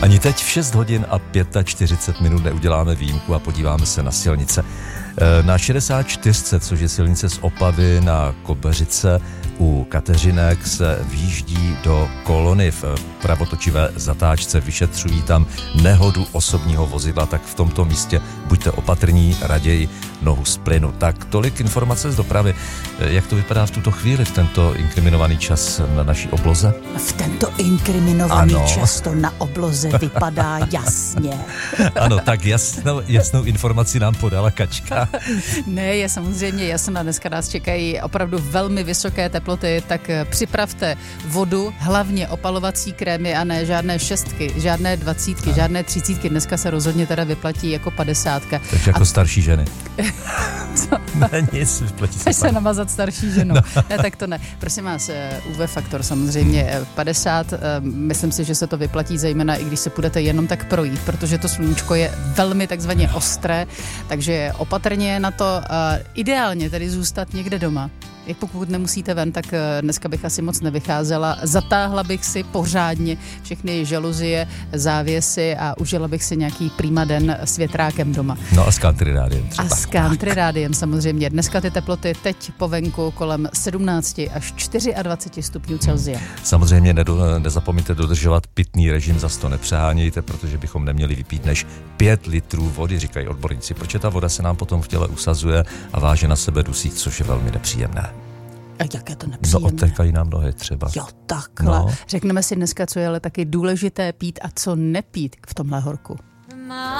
Ani teď v 6 hodin a 45 minut neuděláme výjimku a podíváme se na silnice. Na 64, což je silnice z Opavy na Kobeřice u Kateřinek, se vjíždí do kolony v pravotočivé zatáčce. Vyšetřují tam nehodu osobního vozidla, tak v tomto místě buďte opatrní, raději nohu z plynu. Tak tolik informace z dopravy. Jak to vypadá v tuto chvíli, v tento inkriminovaný čas na naší obloze? V tento inkriminovaný čas to na obloze vypadá jasně. Ano, tak jasnou informaci nám podala Kačka. Ne, je samozřejmě jasná. Dneska nás čekají opravdu velmi vysoké teploty, tak připravte vodu, hlavně opalovací krémy a ne žádné 6, žádné 20, žádné 30. Dneska se rozhodně teda vyplatí jako 50. Takže jako starší ženy. Co? Ne, nic, vyplatí se. Chceš se namazat starší ženu. No. Ne, tak to ne. Prosím vás, UV faktor samozřejmě 50. Myslím si, že se to vyplatí zejména, i když se půjdete jenom tak projít, protože to sluníčko je velmi takzvaně ostré, takže opatrně na to. Ideálně tedy zůstat někde doma. Pokud nemusíte ven, tak dneska bych asi moc nevycházela. Zatáhla bych si pořádně všechny žaluzie, závěsy a užila bych si nějaký prima den s větrákem doma. No a s country rádiem třeba. A s country rádiem samozřejmě. Dneska ty teploty teď po venku kolem 17 až 24 stupňů Celsia. Samozřejmě nezapomeňte dodržovat pitný režim, zas to nepřehánějte, protože bychom neměli vypít než 5 litrů vody, říkají odborníci, protože ta voda se nám potom v těle usazuje a váže na sebe dusík, což je velmi nepříjemné. A jak je to nepříjemné? No, odtékají nám nohy třeba. Jo, takhle. No. Řekneme si dneska, co je ale taky důležité pít a co nepít v tomhle horku.